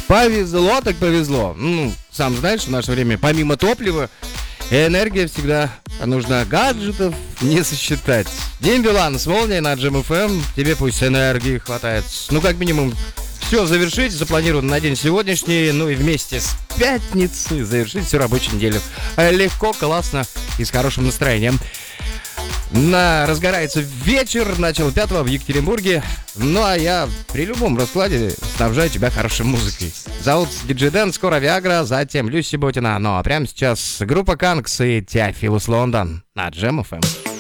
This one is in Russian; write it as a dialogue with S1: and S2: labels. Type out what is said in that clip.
S1: Повезло так повезло. Ну, сам знаешь, в наше время помимо топлива, энергия всегда нужна. Гаджетов не сосчитать. День Билана с Молнией на Джем ФМ. Тебе пусть энергии хватает. Ну, как минимум, все завершить. Запланировано на день сегодняшний. Ну и вместе с пятницей завершить всю рабочую неделю. Легко, классно и с хорошим настроением. Разгорается вечер, начало 5-го в Екатеринбурге. Ну а я при любом раскладе снабжаю тебя хорошей музыкой. Зовут диджей Дэн, скоро Виагра, затем Люси Ботина. Ну а прямо сейчас группа Канкс и Теофилус Лондон на Джем ФМ.